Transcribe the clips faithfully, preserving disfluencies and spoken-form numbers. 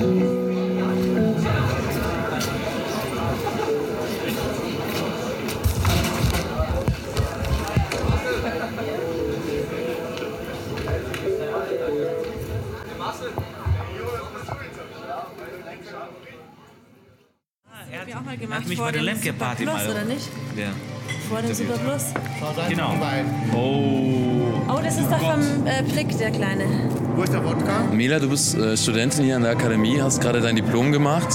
Auch mal gemacht, hat mich vor bei der Lemke-Party mal. Oder nicht? Ja. Vor dem Super Plus. Genau. Oh. Oh, das ist doch vom äh, Prick, der Kleine. Wo ist der Wodka? Mela, du bist äh, Studentin hier an der Akademie, hast gerade dein Diplom gemacht.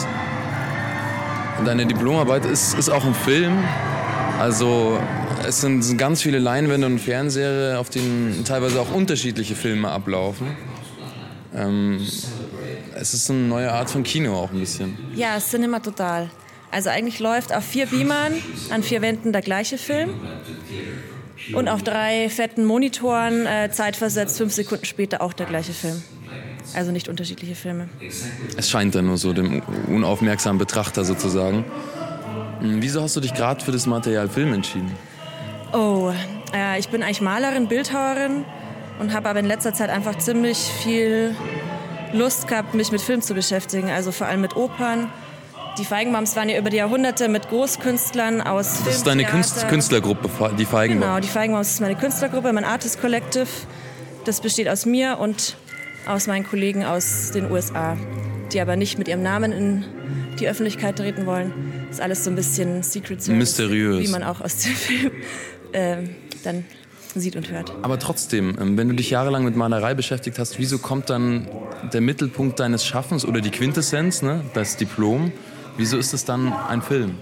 Und deine Diplomarbeit ist, ist auch ein Film. Also es sind, sind ganz viele Leinwände und Fernseher, auf denen teilweise auch unterschiedliche Filme ablaufen. Ähm, es ist eine neue Art von Kino auch ein bisschen. Ja, Cinema total. Also eigentlich läuft auf vier Beamern an vier Wänden der gleiche Film und auf drei fetten Monitoren äh, zeitversetzt fünf Sekunden später auch der gleiche Film. Also nicht unterschiedliche Filme. Es scheint dann nur so dem unaufmerksamen Betrachter sozusagen. Wieso hast du dich gerade für das Material Film entschieden? Oh, äh, ich bin eigentlich Malerin, Bildhauerin und habe aber in letzter Zeit einfach ziemlich viel Lust gehabt, mich mit Film zu beschäftigen, also vor allem mit Opern. Die Feigenbaums waren ja über die Jahrhunderte mit Großkünstlern aus Film, Das ist deine Theater. Künst- Künstlergruppe, die Feigenbaums. Genau, die Feigenbaums ist meine Künstlergruppe, mein Artist Collective. Das besteht aus mir und aus meinen Kollegen aus den U S A, die aber nicht mit ihrem Namen in die Öffentlichkeit treten wollen. Das ist alles so ein bisschen Secret Service, mysteriös, wie man auch aus dem Film äh, dann sieht und hört. Aber trotzdem, wenn du dich jahrelang mit Malerei beschäftigt hast, wieso kommt dann der Mittelpunkt deines Schaffens oder die Quintessenz, ne, das Diplom, wieso ist es dann ein Film?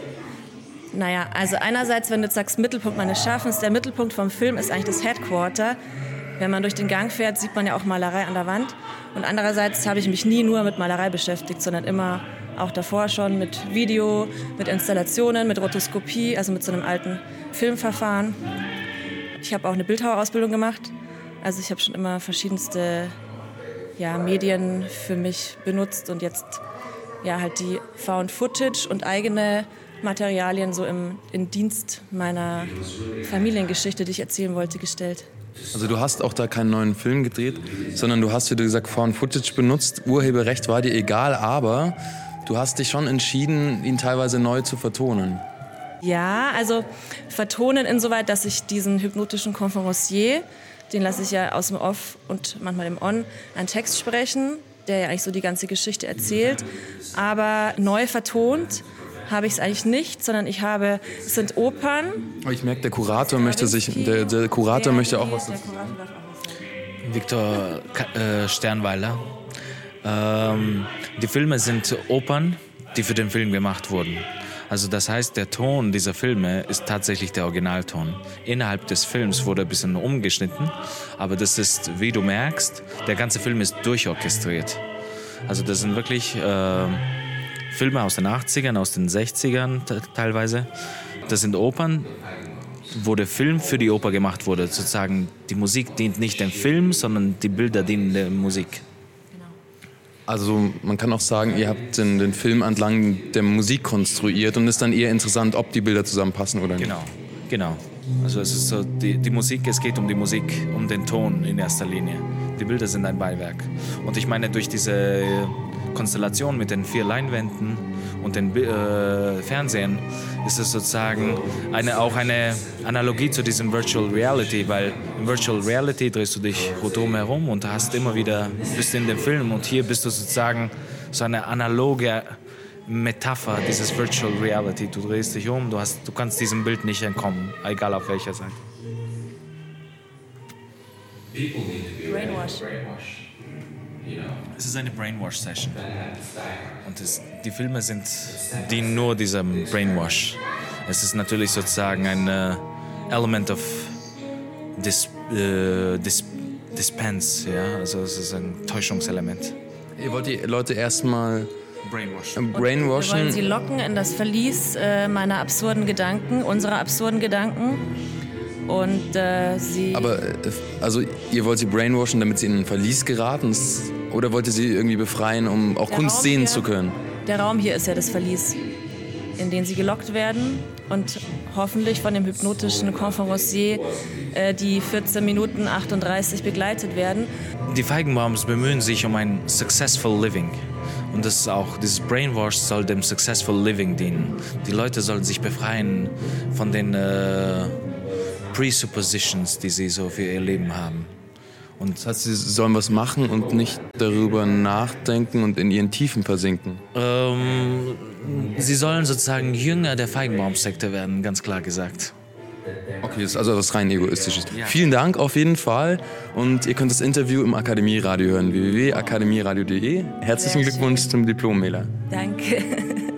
Naja, also einerseits, wenn du jetzt sagst, Mittelpunkt meines Schaffens, der Mittelpunkt vom Film ist eigentlich das Headquarter. Wenn man durch den Gang fährt, sieht man ja auch Malerei an der Wand. Und andererseits habe ich mich nie nur mit Malerei beschäftigt, sondern immer auch davor schon mit Video, mit Installationen, mit Rotoskopie, also mit so einem alten Filmverfahren. Ich habe auch eine Bildhauerausbildung gemacht. Also ich habe schon immer verschiedenste ja, Medien für mich benutzt und jetzt ja, halt die Found Footage und eigene Materialien so im in Dienst meiner Familiengeschichte, die ich erzählen wollte, gestellt. Also du hast auch da keinen neuen Film gedreht, sondern du hast, wie du gesagt, Found Footage benutzt. Urheberrecht war dir egal, aber du hast dich schon entschieden, ihn teilweise neu zu vertonen. Ja, also vertonen insoweit, dass ich diesen hypnotischen Conferencier, den lasse ich ja aus dem Off und manchmal im On, einen Text sprechen, der ja eigentlich so die ganze Geschichte erzählt. Aber neu vertont habe ich es eigentlich nicht, sondern ich habe, es sind Opern. Ich merke, der Kurator möchte sich, der, der Kurator der, möchte auch was. Der Kurator darf auch was sagen. Viktor äh, Sternweiler. Ähm, die Filme sind Opern, die für den Film gemacht wurden. Also das heißt, der Ton dieser Filme ist tatsächlich der Originalton. Innerhalb des Films wurde ein bisschen umgeschnitten, aber das ist, wie du merkst, der ganze Film ist durchorchestriert. Also das sind wirklich äh, Filme aus den achtzigern, aus den sechzigern teilweise. Das sind Opern, wo der Film für die Oper gemacht wurde. Sozusagen, die Musik dient nicht dem Film, sondern die Bilder dienen der Musik. Also man kann auch sagen, ihr habt den, den Film entlang der Musik konstruiert und ist dann eher interessant, ob die Bilder zusammenpassen oder nicht. Genau, genau. Also es ist so, die, die Musik, es geht um die Musik, um den Ton in erster Linie. Die Bilder sind ein Beiwerk. Und ich meine, durch diese Konstellation mit den vier Leinwänden und den äh, Fernsehen ist es sozusagen eine, auch eine Analogie zu diesem Virtual Reality, weil in Virtual Reality drehst du dich rundum herum und hast immer wieder, bist in dem Film und hier bist du sozusagen so eine analoge Metapher dieses Virtual Reality. Du drehst dich um, du, hast, du kannst diesem Bild nicht entkommen, egal auf welcher Seite. Brainwash. Es ist eine Brainwash-Session. Und es, die Filme sind, dienen nur diesem Brainwash. Es ist natürlich sozusagen ein uh, Element of dis, uh, dis, Dispense, ja? Also es ist ein Täuschungselement. Ihr wollt die Leute erstmal Brainwashen. brainwashen. Wir wollen sie locken in das Verlies äh, meiner absurden Gedanken, unserer absurden Gedanken. Und äh, sie... Aber äh, also ihr wollt sie brainwashen, damit sie in ein Verlies geraten? Oder wollt ihr sie irgendwie befreien, um auch Der Kunst Raum sehen hier, zu können? Der Raum hier ist ja das Verlies, in den sie gelockt werden. und hoffentlich von dem hypnotischen Conferencier äh, die vierzehn Minuten achtunddreißig begleitet werden. Die Feigenbaums bemühen sich um ein Successful Living. Und das ist auch, dieses Brainwash soll dem Successful Living dienen. Die Leute sollen sich befreien von den äh, Presuppositions, die sie so für ihr Leben haben. Und das heißt, sie sollen was machen und nicht darüber nachdenken und in ihren Tiefen versinken? Ähm, sie sollen sozusagen Jünger der Feigenbaumsekte werden, ganz klar gesagt. Okay, das ist also was rein Egoistisches. Ja. Vielen Dank auf jeden Fall und ihr könnt das Interview im Akademieradio hören, w w w punkt akademieradio punkt de. Herzlichen Glückwunsch zum Diplom, Mela. Danke.